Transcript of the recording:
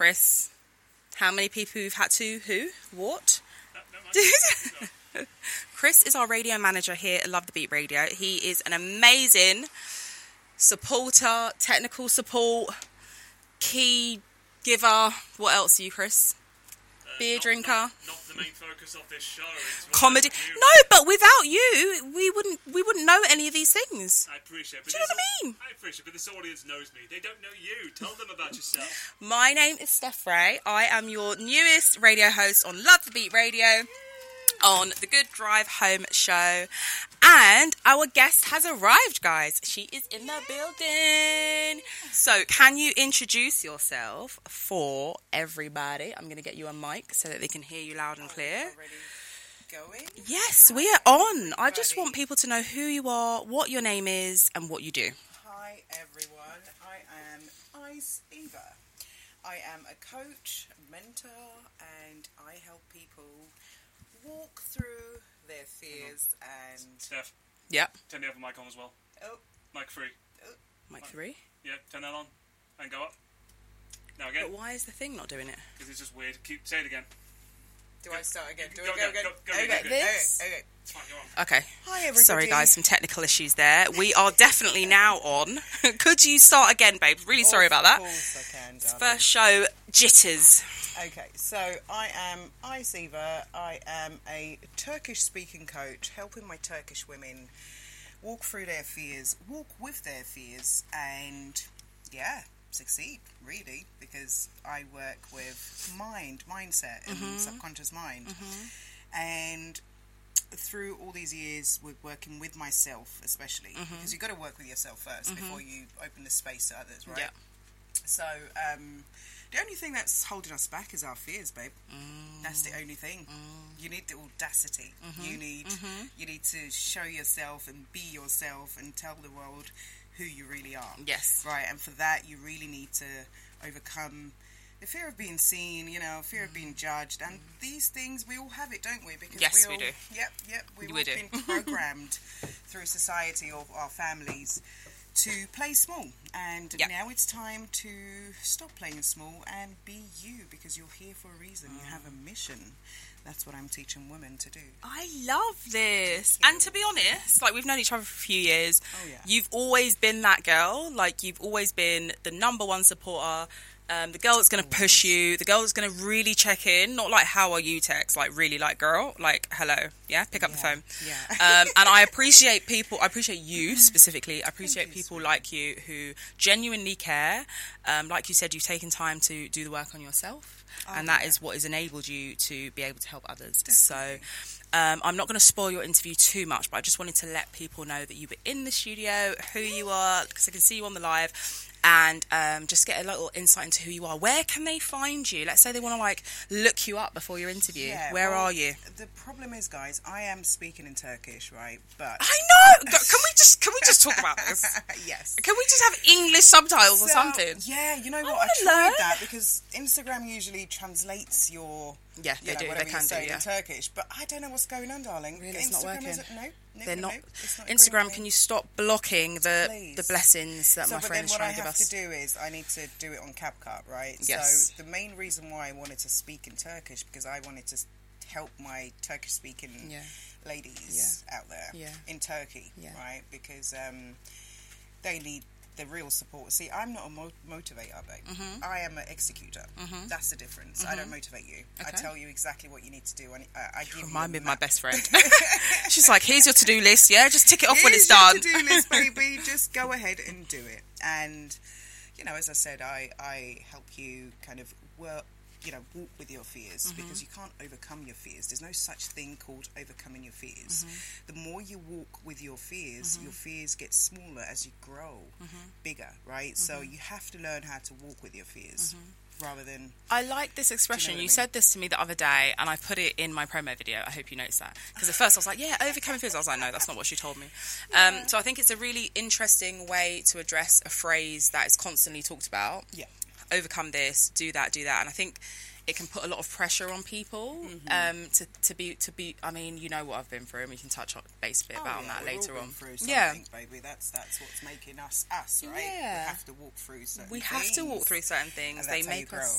Chris, how many people who've had to, what? No. Chris is our radio manager here at Love the Beat Radio. He is an amazing supporter, technical support, key giver. What else are you, Chris? Beer drinker. Not the main focus of this show. It's Comedy. No, but without you, we wouldn't know any of these things. I appreciate it. Do you know what I mean? I appreciate it, but this audience knows me. They don't know you. Tell them about yourself. My name is Steph Ray. I am your newest radio host on Love the Beat Radio, on the Good Drive Home show. And our guest has arrived, guys. She is in the building. So can you introduce yourself for everybody? I'm going to get you a mic so that they can hear you loud and clear. Going? Yes, we are on. I just want people to know who you are, what your name is, and what you do. Hi everyone, I am Ice Eva. I am a coach, a mentor, and I help people walk through their fears and... Steph, Yep. turn the other mic on as well. Oh, Mic 3. Mic 3. Yeah, turn that on. And go up. Now again. But why is the thing not doing it? Because it's just weird. Say it again. do I start again? Do Go I go again. again? Go Okay, again. okay, This? okay. It's fine, go on. Okay. Hi everybody. Sorry, guys, some technical issues there. We are definitely now on. Could you start again, babe? Really sorry about that. Of course I can, darling. First show, jitters. Okay, so I am Ice Eva. I am a Turkish-speaking coach, helping my Turkish women walk through their fears, walk with their fears, and, succeed, really, because I work with mindset, and subconscious mind. And through all these years, we're working with myself, especially, because you've got to work with yourself first before you open the space to others, right? Yeah. So, the only thing that's holding us back is our fears, babe. That's the only thing. You need the audacity. You need to show yourself and be yourself and tell the world who you really are. Yes. Right, and for that, you really need to overcome the fear of being seen, fear of being judged. And these things, we all have it, don't we? Because Yes, we do. Yep. We've We all do. been programmed through society or our families to play small, and now it's time to stop playing small and be you, because you're here for a reason. You have a mission. That's what I'm teaching women to do. I love this. And to be honest, we've known each other for a few years. Oh, yeah. You've always been that girl. You've always been the number one supporter. The girl that's going to push you. The girl that's going to really check in. Not how are you text. Really girl. Hello. Yeah, pick up the phone. Yeah. And I appreciate people. I appreciate you specifically. I appreciate people like you who genuinely care. Like you said, you've taken time to do the work on yourself. And that is what has enabled you to be able to help others. Definitely. So I'm not going to spoil your interview too much, but I just wanted to let people know that you were in the studio, who you are, because I can see you on the live, and just get a little insight into who you are. Where can they find you? Let's say they want to look you up before your interview. Yeah, Where are you? The problem is, guys, I am speaking in Turkish, right? But I know. Can we just talk about this? yes. Can we just have English subtitles or something? Yeah, you know what? I wanna tried learn. that because Instagram usually translates your Yeah, they do. whatever They you're can do. saying Yeah. in Turkish, but I don't know what's going on, darling. Really, it's not working. They're They're not. It's not Instagram, agreeing can with you stop blocking the Please. blessings that So, my but friend then is what I trying to give have us? to do is I need to do it on CapCut, right? Yes. So the main reason why I wanted to speak in Turkish, because I wanted to help my Turkish-speaking ladies out there in Turkey, right? Because they need the real support. See, I'm not a motivator, babe. I am an executor. That's the difference. I don't motivate you. I Okay. tell you exactly what you need to do. I give Remind me you of my best friend. She's like, here's your to-do list, yeah? Just tick it off when it's Here's done. your to-do list, baby. Just go ahead and do it. And, as I said, I help you kind of walk with your fears, because you can't overcome your fears. There's no such thing called overcoming your fears. The more you walk with your fears get smaller as you grow bigger, right? So you have to learn how to walk with your fears rather than... I like this expression. what I You mean? said this to me the other day, and I put it in my promo video. I hope you noticed that. Because at first I was like, yeah, overcoming fears. I was like, no, that's not what she told me. So I think it's a really interesting way to address a phrase that is constantly talked about. Yeah. Overcome this, do that. And I think it can put a lot of pressure on people to be. I mean, you know what I've been through, and we can touch base a bit about that later on. Yeah, baby, that's what's making us, right? Yeah. We have to walk through certain We things. have to walk through certain things. And They that's how you make grow. us.